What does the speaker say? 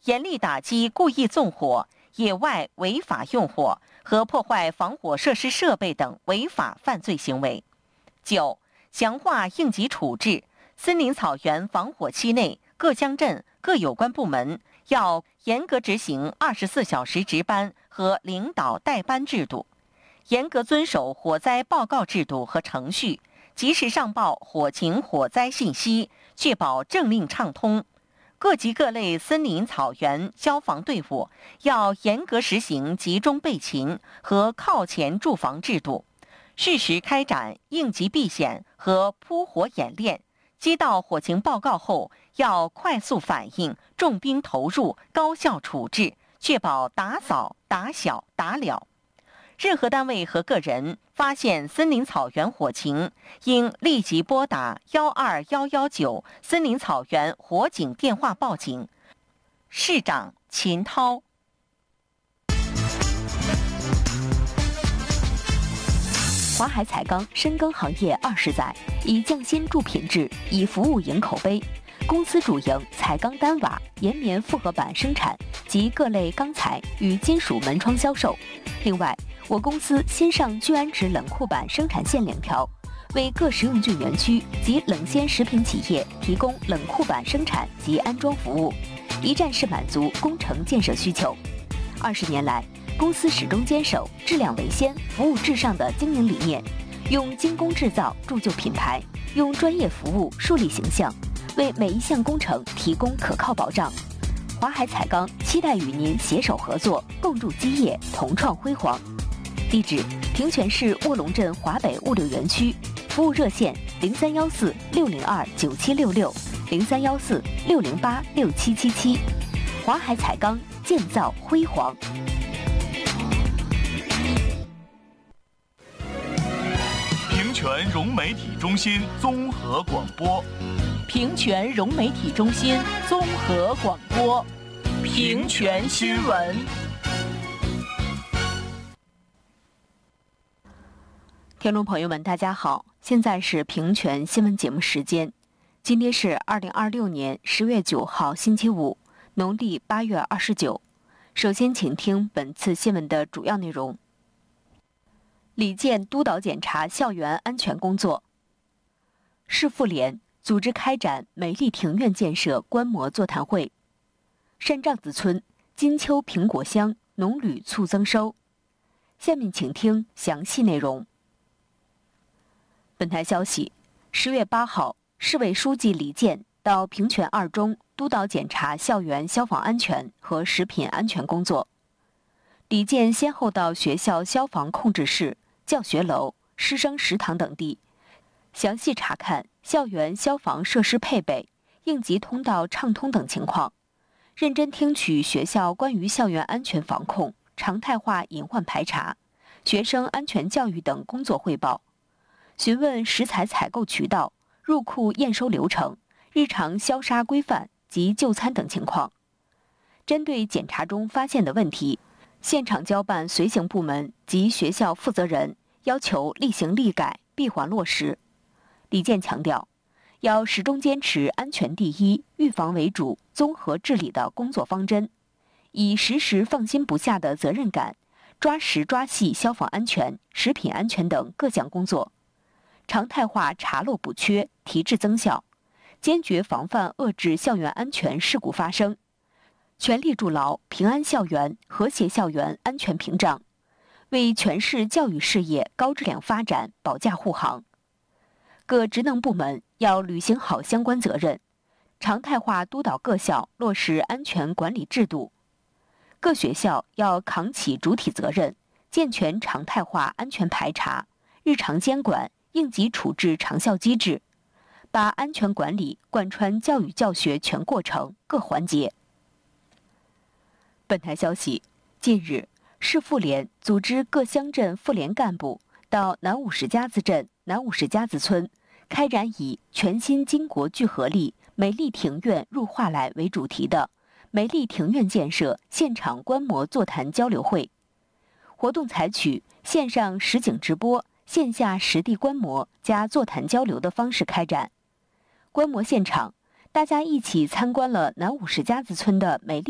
严厉打击故意纵火、野外违法用火和破坏防火设施设备等违法犯罪行为。9、强化应急处置。森林草原防火期内，各乡镇各有关部门要严格执行24小时值班和领导带班制度，严格遵守火灾报告制度和程序，及时上报火情火灾信息，确保政令畅通。各级各类森林草原消防队伍要严格实行集中备勤和靠前驻防制度，适时开展应急避险和扑火演练。接到火情报告后，要快速反应，重兵投入，高效处置，确保打早、打小、打了。任何单位和个人发现森林草原火情，应立即拨打12119森林草原火警电话报警。市长秦涛。 华海彩钢深耕行业20载，以匠心铸品质，以服务赢口碑。公司主营彩钢单瓦、岩棉复合板生产及各类钢材与金属门窗销售。另外，我公司新上聚氨酯冷库板生产线2条，为各食用菌园区及冷鲜食品企业提供冷库板生产及安装服务，一站式满足工程建设需求。20年来，公司始终坚守质量为先、服务至上的经营理念，用精工制造铸就品牌，用专业服务树立形象，为每一项工程提供可靠保障。华海彩钢期待与您携手合作，共筑基业，同创辉煌。地址：平泉市卧龙镇华北物流园区，服务热线0314-602-9766，0314-608-6777。华海彩钢，建造辉煌。 平泉融媒体中心综合广播。 平泉融媒体中心综合广播。平泉新闻。 听众朋友们，大家好，现在是平泉新闻节目时间。今天是2026年10月9号星期五，农历8月29。首先请听本次新闻的主要内容。李健督导检查校园安全工作。市妇联组织开展美丽庭院建设观摩座谈会。单丈子村金秋苹果香，农旅促增收。下面请听详细内容。本台消息，10月8号，市委书记李健到平泉2中督导检查校园消防安全和食品安全工作。李健先后到学校消防控制室、教学楼、师生食堂等地，详细查看校园消防设施配备、应急通道畅通等情况，认真听取学校关于校园安全防控、常态化隐患排查、学生安全教育等工作汇报，询问食材采购渠道、入库验收流程、日常消杀规范及就餐等情况。针对检查中发现的问题，现场交办随行部门及学校负责人要求立行立改，闭环落实。李健强调，要始终坚持安全第一、预防为主、综合治理的工作方针，以时时放心不下的责任感，抓实抓细消防安全、食品安全等各项工作，常态化查漏补缺，提质增效，坚决防范遏制校园安全事故发生，全力筑牢平安校园、和谐校园安全屏障，为全市教育事业高质量发展保驾护航。各职能部门要履行好相关责任，常态化督导各校落实安全管理制度。各学校要扛起主体责任，健全常态化安全排查、日常监管、应急处置长效机制，把安全管理贯穿教育教学全过程各环节。本台消息，近日，市妇联组织各乡镇妇联干部到南五十家子镇、南五十家子村，开展以全新巾帼聚合力，美丽庭院入画来为主题的美丽庭院建设现场观摩座谈交流会。活动采取线上实景直播、线下实地观摩加座谈交流的方式开展。观摩现场，大家一起参观了南五十家子村的美丽